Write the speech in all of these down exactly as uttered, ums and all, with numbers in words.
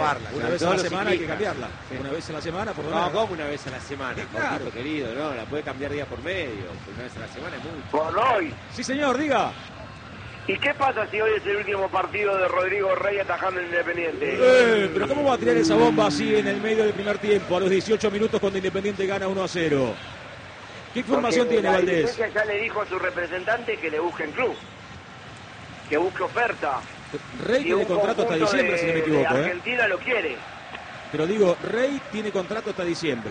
renovarla. Una vez a la semana hay que cambiarla. Sí. Una vez a la semana, por lo menos. No, como una vez a la semana, sí, claro. Jorgito, querido, no, la puede cambiar día por medio. Una vez a la semana es mucho. Por hoy. Sí, señor, diga. ¿Y qué pasa si hoy es el último partido de Rodrigo Rey atajando el Independiente? Eh, pero ¿cómo va a tirar esa bomba así en el medio del primer tiempo, a los dieciocho minutos cuando Independiente gana uno a cero? ¿Qué información Porque tiene la Valdés? ya le dijo a su representante que le busquen club, que busque oferta. Rey tiene contrato hasta diciembre, de, si no me equivoco. De Argentina ¿eh? lo quiere. Pero digo, Rey tiene contrato hasta diciembre.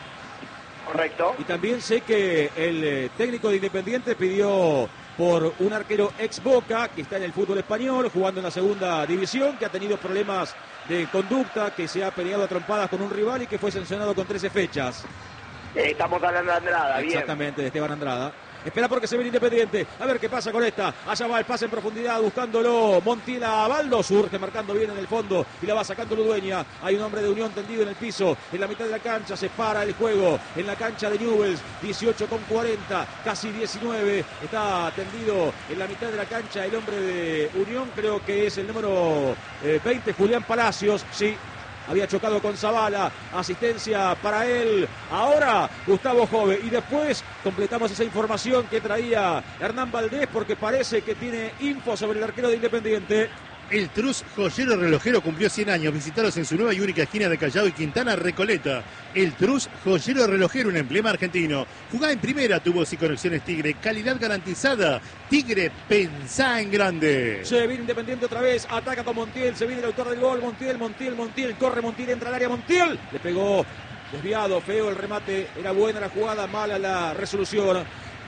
Correcto. Y también sé que el eh, técnico de Independiente pidió por un arquero ex Boca que está en el fútbol español, jugando en la segunda división, que ha tenido problemas de conducta, que se ha peleado a trompadas con un rival y que fue sancionado con trece fechas. Eh, estamos hablando de Andrada, bien. Exactamente, de Esteban Andrada. Espera porque se viene Independiente. A ver qué pasa con esta. Allá va el pase en profundidad buscándolo. Montiel a Baldo. Surge marcando bien en el fondo. Y la va sacando Ludueña. Hay un hombre de Unión tendido en el piso. En la mitad de la cancha se para el juego. En la cancha de Newell's. dieciocho con cuarenta. Casi diecinueve. Está tendido en la mitad de la cancha el hombre de Unión. Creo que es el número eh, veinte. Julián Palacios. Sí. Había chocado con Zavala, asistencia para él. Ahora Gustavo Jove. Y después completamos esa información que traía Hernán Valdés, porque parece que tiene info sobre el arquero de Independiente. El Trus joyero relojero cumplió cien años. Visitaros en su nueva y única esquina de Callao y Quintana, Recoleta. El Trus joyero relojero, un emblema argentino. Jugá en primera, tubos y conexiones Tigre. Calidad garantizada. Tigre, pensá en grande. Se viene Independiente otra vez. Ataca con Montiel. Se viene el autor del gol. Montiel, Montiel, Montiel. Corre Montiel, entra al área Montiel. Le pegó desviado, feo el remate. Era buena la jugada, mala la resolución.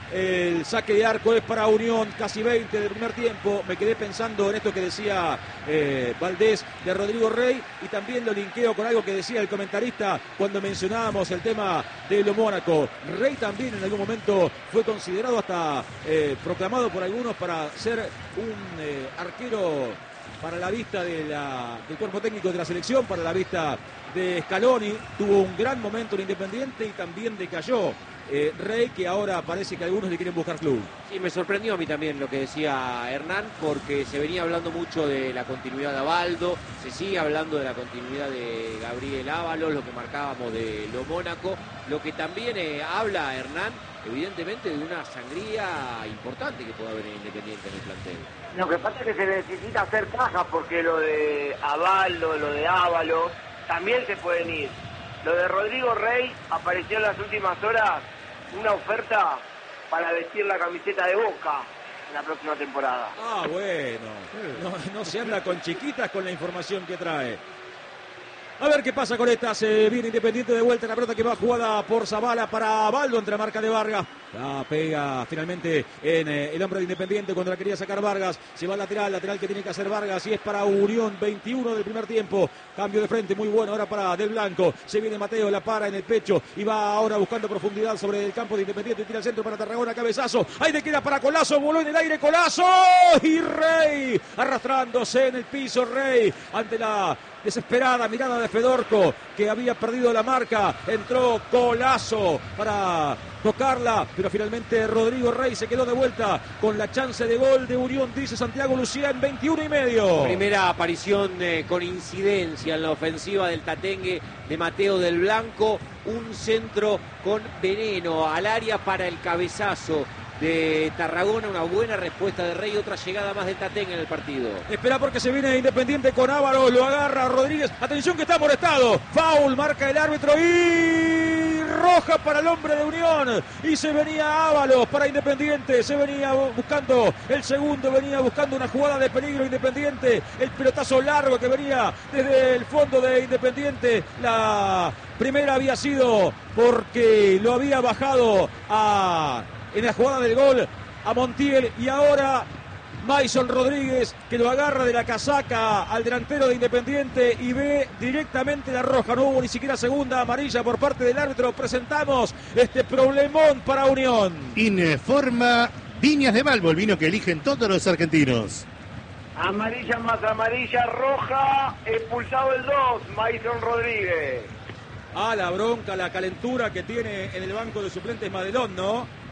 El saque de arco es para Unión, casi veinte del primer tiempo. Me quedé pensando en esto que decía eh, Valdés de Rodrigo Rey, y también lo linkeo con algo que decía el comentarista cuando mencionábamos el tema de lo Mónaco. Rey también en algún momento fue considerado, hasta eh, proclamado por algunos, para ser un eh, arquero para la vista de la, del cuerpo técnico de la selección, para la vista de Scaloni. Tuvo un gran momento en Independiente y también decayó. Eh, Rey, que ahora parece que algunos le quieren buscar club. Sí, me sorprendió a mí también lo que decía Hernán, porque se venía hablando mucho de la continuidad de Abaldo, se sigue hablando de la continuidad de Gabriel Ábalos, lo que marcábamos de lo Mónaco, lo que también eh, habla Hernán, evidentemente, de una sangría importante que puede haber en Independiente en el plantel. Lo que pasa es que se necesita hacer caja, porque lo de Abaldo, lo de Ábalos, también se pueden ir. Lo de Rodrigo Rey apareció en las últimas horas una oferta para vestir la camiseta de Boca en la próxima temporada. Ah, bueno. No, no se anda con chiquitas con la información que trae. A ver qué pasa con esta. Se viene Independiente de vuelta. La pelota que va jugada por Zavala para Baldo entre la marca de Vargas. La pega finalmente en eh, el hombre de Independiente cuando la quería sacar Vargas. Se va al lateral, lateral que tiene que hacer Vargas, y es para Unión. veintiuno del primer tiempo. Cambio de frente muy bueno ahora para Del Blanco. Se viene Mateo, la para en el pecho y va ahora buscando profundidad sobre el campo de Independiente. Tira al centro para Tarragona, cabezazo. Ahí le queda para Colazo, voló en el aire Colazo. Y Rey arrastrándose en el piso. Rey ante la desesperada mirada de Fedorco, que había perdido la marca. Entró Colazo para tocarla, pero finalmente Rodrigo Rey se quedó de vuelta con la chance de gol de Unión, dice Santiago Lucía, en veintiuno y medio. Primera aparición eh, con incidencia en la ofensiva del Tatengue de Mateo Del Blanco. Un centro con veneno al área para el cabezazo de Tarragona, una buena respuesta de Rey, otra llegada más de Tatengue en el partido. Espera porque se viene Independiente con Ávaros, lo agarra Rodríguez, atención que está molestado, foul, marca el árbitro y roja para el hombre de Unión, y se venía Ávaros para Independiente, se venía buscando el segundo, venía buscando una jugada de peligro Independiente, el pelotazo largo que venía desde el fondo de Independiente. La primera había sido porque lo había bajado a... en la jugada del gol a Montiel, y ahora Maison Rodríguez, que lo agarra de la casaca al delantero de Independiente y ve directamente la roja. No hubo ni siquiera segunda amarilla por parte del árbitro. Presentamos este problemón para Unión. Informa Viñas de Balbo, el vino que eligen todos los argentinos. Amarilla más amarilla, roja, expulsado el dos, Maison Rodríguez. Ah, la bronca, la calentura que tiene en el banco de suplentes Madelón, ¿no?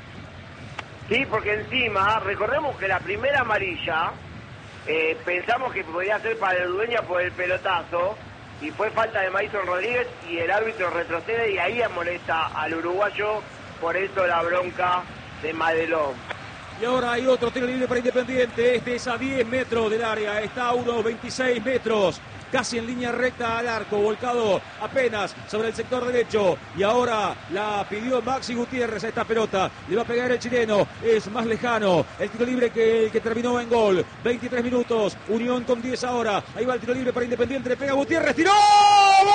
Sí, porque encima, recordemos que la primera amarilla, eh, pensamos que podía ser para el dueño por el pelotazo, y fue falta de Mason Rodríguez y el árbitro retrocede y ahí amonesta al uruguayo, por eso la bronca de Madelón. Y ahora hay otro tiro libre para Independiente. Este es a diez metros del área. Está a unos veintiséis metros. Casi en línea recta al arco. Volcado apenas sobre el sector derecho. Y ahora la pidió Maxi Gutiérrez a esta pelota. Le va a pegar el chileno. Es más lejano. El tiro libre que el que terminó en gol. veintitrés minutos. Unión con diez ahora. Ahí va el tiro libre para Independiente. Le pega Gutiérrez. ¡Tiró!